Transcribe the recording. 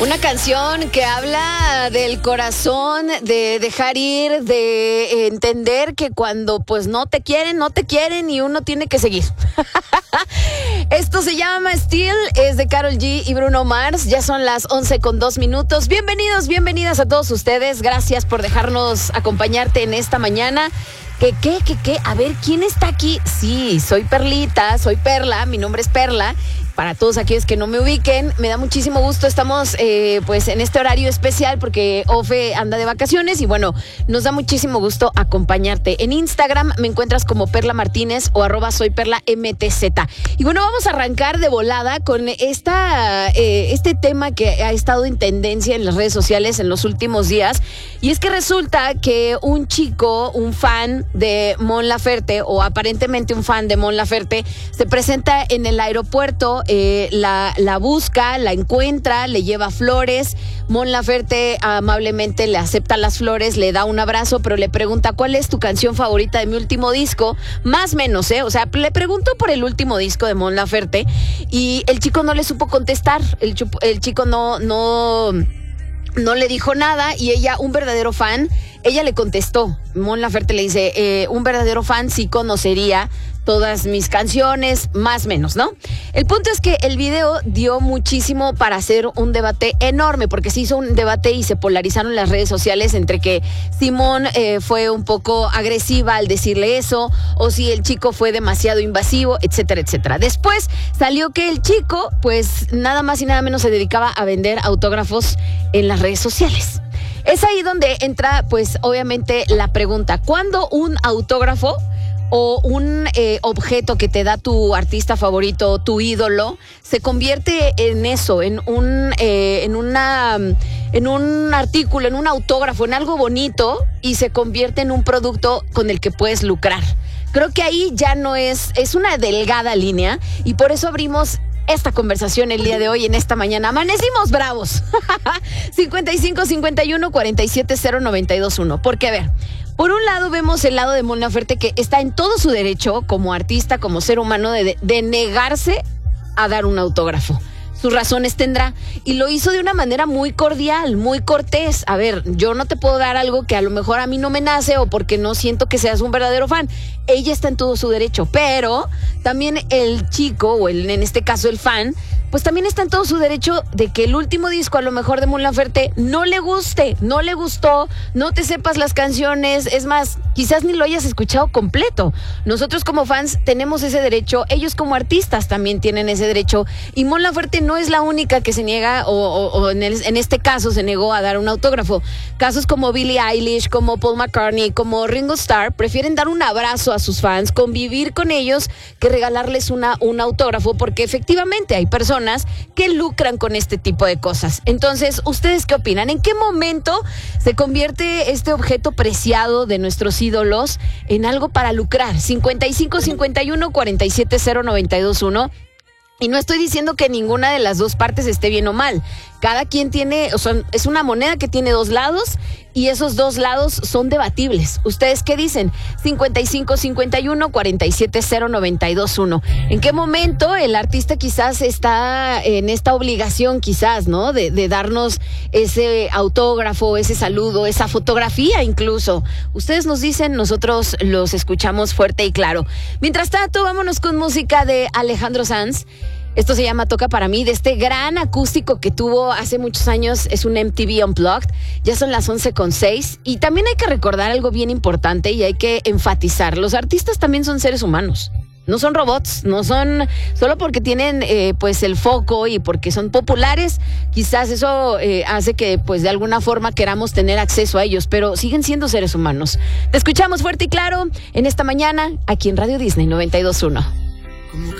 Una canción que habla del corazón, de dejar ir, de entender que cuando pues no te quieren y uno tiene que seguir. Esto se llama Still, es de Karol G y Bruno Mars. Ya son las 11:02. Bienvenidos, bienvenidas a todos ustedes. Gracias por dejarnos acompañarte en esta mañana. ¿Qué? A ver, ¿quién está aquí? Sí, soy Perlita, soy Perla, mi nombre es Perla. Para todos aquellos que no me ubiquen, me da muchísimo gusto. Estamos pues en este horario especial porque Ofe anda de vacaciones y bueno, nos da muchísimo gusto acompañarte. En Instagram me encuentras como Perla Martínez o @soyperlamtz. Y bueno, vamos a arrancar de volada con este tema que ha estado en tendencia en las redes sociales en los últimos días. Y es que resulta que un chico, un fan de Mon Laferte o aparentemente un fan de Mon Laferte, se presenta en el aeropuerto. La busca, la encuentra, le lleva flores. Mon Laferte amablemente le acepta las flores, le da un abrazo, pero le pregunta: ¿cuál es tu canción favorita de mi último disco? Más o menos, o sea, le preguntó por el último disco de Mon Laferte y el chico no le supo contestar. El chico no le dijo nada y ella, un verdadero fan, ella le contestó. Mon Laferte le dice, un verdadero fan sí conocería todas mis canciones, más o menos, ¿no? El punto es que el video dio muchísimo para hacer un debate enorme, porque se hizo un debate y se polarizaron las redes sociales entre que Simón fue un poco agresiva al decirle eso, o si el chico fue demasiado invasivo, etcétera, etcétera. Después salió que el chico, pues nada más y nada menos se dedicaba a vender autógrafos en las redes sociales. Es ahí donde entra, pues obviamente la pregunta: ¿cuándo un autógrafo o un objeto que te da tu artista favorito, tu ídolo, se convierte en eso, en un artículo, en un autógrafo, en algo bonito, y se convierte en un producto con el que puedes lucrar? Creo que ahí ya no es una delgada línea, y por eso abrimos esta conversación el día de hoy, en esta mañana. Amanecimos bravos. 55 51 47 0921. Porque, a ver, por un lado vemos el lado de Mon Laferte, que está en todo su derecho como artista, como ser humano, de negarse a dar un autógrafo. Sus razones tendrá, y lo hizo de una manera muy cordial, muy cortés. A ver, yo no te puedo dar algo que a lo mejor a mí no me nace o porque no siento que seas un verdadero fan. Ella está en todo su derecho, pero también el chico, o en este caso el fan, pues también está en todo su derecho de que el último disco a lo mejor de Mon Laferte no le guste, no le gustó, no te sepas las canciones, es más, quizás ni lo hayas escuchado completo. Nosotros como fans tenemos ese derecho, ellos como artistas también tienen ese derecho, y Mon Laferte no es la única que se niega, o en este caso se negó a dar un autógrafo. Casos como Billie Eilish, como Paul McCartney, como Ringo Starr, prefieren dar un abrazo a sus fans, convivir con ellos, que regalarles un autógrafo, porque efectivamente hay personas que lucran con este tipo de cosas. Entonces, ¿ustedes qué opinan? ¿En qué momento se convierte este objeto preciado de nuestros ídolos en algo para lucrar? 55 51 47 0921. Y no estoy diciendo que ninguna de las dos partes esté bien o mal. Cada quien tiene, o sea, es una moneda que tiene dos lados, y esos dos lados son debatibles. ¿Ustedes qué dicen? 55 51 47 0921. ¿En qué momento el artista quizás está en esta obligación, quizás, ¿no? De darnos ese autógrafo, ese saludo, esa fotografía incluso? Ustedes nos dicen, nosotros los escuchamos fuerte y claro. Mientras tanto, vámonos con música de Alejandro Sanz. Esto se llama Toca Para Mí, de este gran acústico que tuvo hace muchos años. Es un MTV Unplugged. Ya son las 11:06. Y también hay que recordar algo bien importante y hay que enfatizar: los artistas también son seres humanos. No son robots, no son solo porque tienen pues el foco y porque son populares. Quizás eso hace que pues de alguna forma queramos tener acceso a ellos, pero siguen siendo seres humanos. Te escuchamos fuerte y claro en esta mañana aquí en Radio Disney 92.1.